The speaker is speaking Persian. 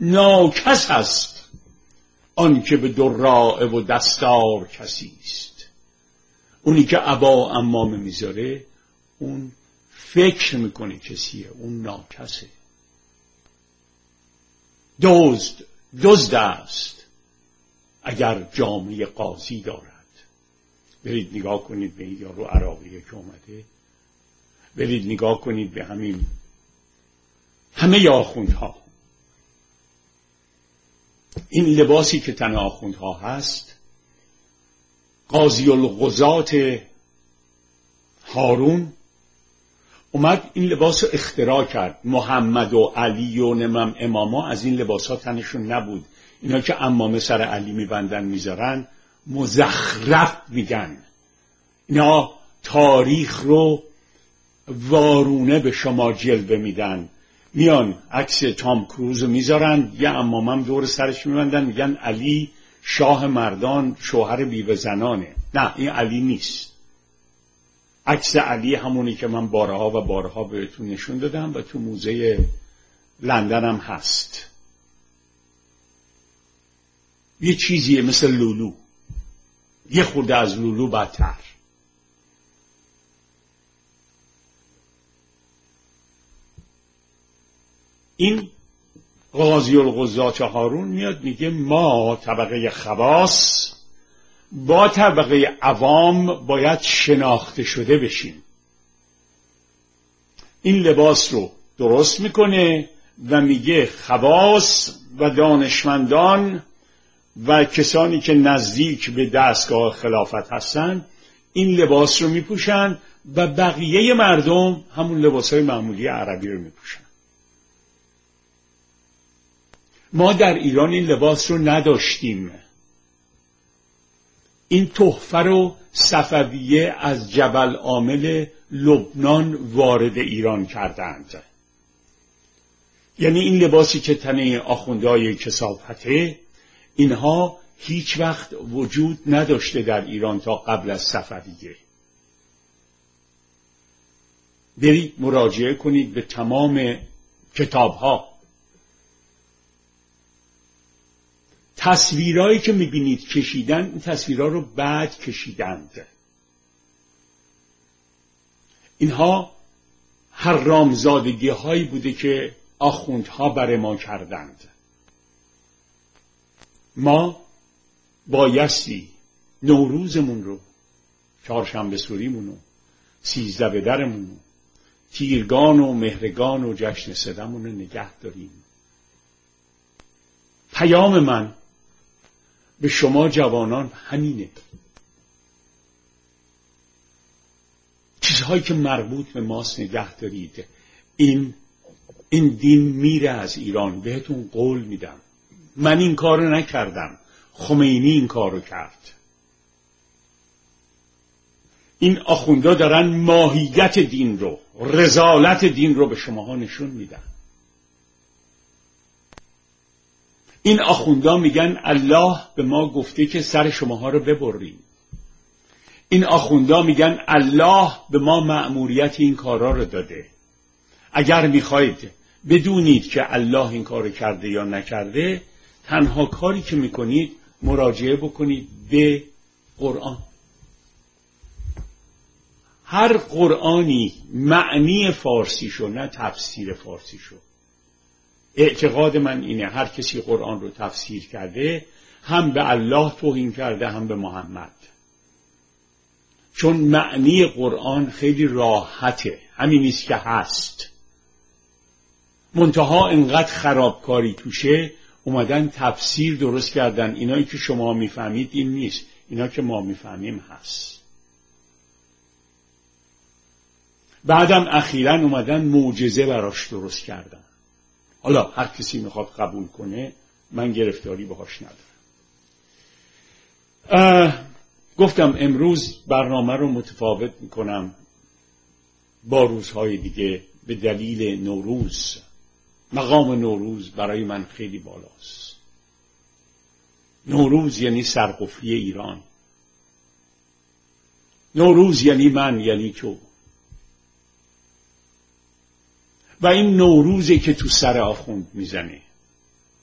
ناکس است آن که به دراعه و دستار کسی است. اونی که عبا عمامه میذاره اون فکر میکنه کسیه، اون ناکسه. دزد است اگر جامه قاضی دارد. برید نگاه کنید به این یارو عراقیه که اومده، برید نگاه کنید به همه آخوندها. این لباسی که تن آخوندها هست، قاضی القضات هارون اومد این لباس رو اختراع کرد. محمد و علی و اماما از این لباس ها تنشون نبود. اینا که عمامه سر علی میبندن میذارن مزخرف میگن. اینا تاریخ رو وارونه به شما جلوه میدن. میان عکس تام کروز میذارن، یه عمامم دور سرش میبندن، میگن علی شاه مردان شوهر بیوه زنانه. نه، این علی نیست. عکس علی همونی که من بارها و بارها بهتون نشون دادم و تو موزه لندن هم هست. یه چیزیه مثل لولو، یه خورده از لولو بدتر. این قاضی القضات هارون میاد میگه ما طبقه خواص با طبقه عوام باید شناخته شده بشیم. این لباس رو درست میکنه و میگه خواص و دانشمندان و کسانی که نزدیک به دستگاه خلافت هستن این لباس رو میپوشن و بقیه مردم همون لباسهای معمولی عربی رو میپوشن. ما در ایران این لباس رو نداشتیم. این تحفه رو صفویه از جبل عامل لبنان وارد ایران کردند. یعنی این لباسی که تنه آخوندهای کثافته، اینها هیچ وقت وجود نداشته در ایران تا قبل از صفویه. برید مراجعه کنید به تمام کتابها. تصویرهایی که میبینید کشیدن، این تصویرها رو بعد کشیدند. اینها حرامزادگی هایی بوده که آخوندها برای ما کردند. ما بایستی نوروزمون رو، چهارشنبه سوریمون رو، 13 بدرمون رو، تیرگان و مهرگان و جشن سدمون رو نگه داریم. پیام من به شما جوانان همینه. چیزهایی که مربوط به ماست نگه دارید. این دین میره از ایران، بهتون قول میدم. من این کارو نکردم، خمینی این کارو کرد. این آخوندا دارن ماهیت دین رو، رذالت دین رو به شماها نشون میدن. این آخوندا میگن الله به ما گفته که سر شماها رو ببریم. این آخوندا میگن الله به ما مأموریت این کارا رو داده. اگر میخواید بدونید که الله این کارو کرده یا نکرده، تنها کاری که میکنید مراجعه بکنید به قرآن. هر قرآنی معنی فارسیشو، نه تفسیر فارسیشو. اعتقاد من اینه هر کسی قرآن رو تفسیر کرده هم به الله توهین کرده هم به محمد. چون معنی قرآن خیلی راحته، همین نیست که هست. منتها انقدر خرابکاری توشه، اومدن تفسیر درست کردن. اینایی که شما میفهمید این نیست، اینا که ما میفهمیم هست. بعدم اخیراً اومدن معجزه براش درست کردن. حالا هر کسی میخواد قبول کنه، من گرفتاری باهاش ندارم. گفتم امروز برنامه رو متفاوت میکنم با روزهای دیگه به دلیل نوروز. مقام نوروز برای من خیلی بالاست. نوروز یعنی سرقفلی ایران. نوروز یعنی من، یعنی تو. و این نوروزی که تو سر آخوند میزنه.